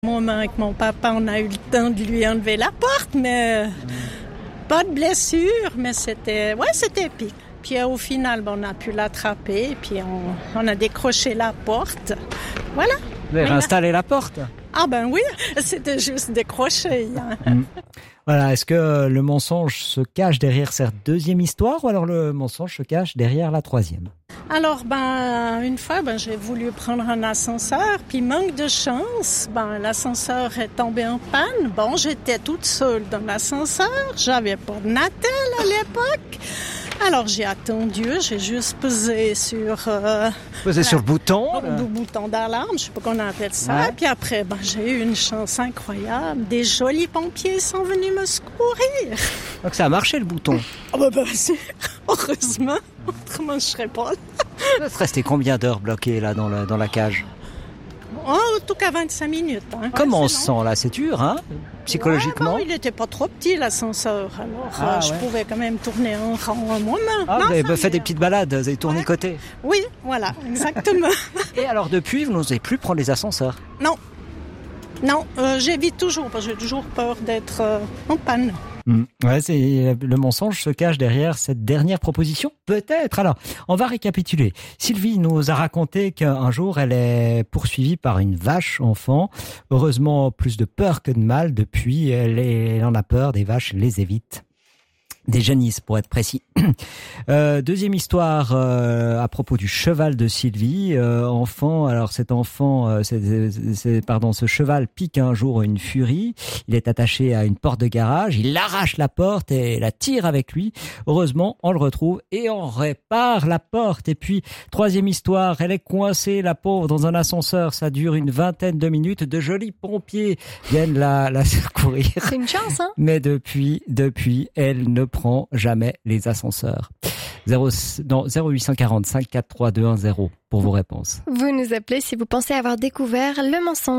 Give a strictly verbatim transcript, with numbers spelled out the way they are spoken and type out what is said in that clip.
Moi, avec mon papa, on a eu le temps de lui enlever la porte, mais mmh. pas de blessure, mais c'était, ouais, c'était épique. Puis euh, au final, ben, on a pu l'attraper, puis on, on a décroché la porte. Voilà. Vous avez réinstallé la porte? Ah ben oui, c'était juste décroché. Hein. Mmh. Voilà, est-ce que le mensonge se cache derrière cette deuxième histoire ou alors le mensonge se cache derrière la troisième? Alors, ben, une fois, ben, j'ai voulu prendre un ascenseur, puis manque de chance, ben, l'ascenseur est tombé en panne. Bon, j'étais toute seule dans l'ascenseur, j'avais pas de Natel à l'époque. Alors, j'ai attendu, j'ai juste pesé sur... Euh, pesé la, sur le bouton? Le là. bouton d'alarme, je sais pas qu'on appelle ça. Ouais. Puis après, ben, j'ai eu une chance incroyable. Des jolis pompiers sont venus me secourir. Donc ça a marché le bouton? Ah ben, ben, c'est... Heureusement, autrement je serais pas là. Vous êtes resté combien d'heures bloqué là dans la, dans la cage? Oh, en tout cas vingt-cinq minutes. Hein. Comment ouais, on se sent là? C'est dur, hein? Psychologiquement? Ouais, bon, il n'était pas trop petit l'ascenseur, alors ah, euh, je ouais. pouvais quand même tourner en rang moi-même. Ah, non, vous avez fait mais... des petites balades, vous avez tourné ouais. côté? Oui, voilà, exactement. Et alors depuis, vous n'osez plus prendre les ascenseurs? Non, non, euh, j'évite toujours, parce que j'ai toujours peur d'être euh, en panne. Mmh. Ouais, c'est le mensonge se cache derrière cette dernière proposition, peut-être. Alors, on va récapituler. Sylvie nous a raconté qu'un jour, elle est poursuivie par une vache enfant. Heureusement, plus de peur que de mal. Depuis, elle, est, elle en a peur des vaches, elle les évite. Des génisses, pour être précis. Euh, deuxième histoire euh, à propos du cheval de Sylvie. Euh, enfant, alors cet enfant, euh, c'est, c'est, pardon, ce cheval pique un jour une furie. Il est attaché à une porte de garage. Il arrache la porte et la tire avec lui. Heureusement, on le retrouve et on répare la porte. Et puis, troisième histoire, elle est coincée, la pauvre, dans un ascenseur. Ça dure une vingtaine de minutes. De jolis pompiers viennent la, la secourir. C'est une chance, hein? Mais depuis, depuis, elle ne prend jamais les ascenseurs. zéro, non, zéro huit cent quarante-cinq quatre trois deux un zéro pour vos réponses. Vous nous appelez si vous pensez avoir découvert le mensonge.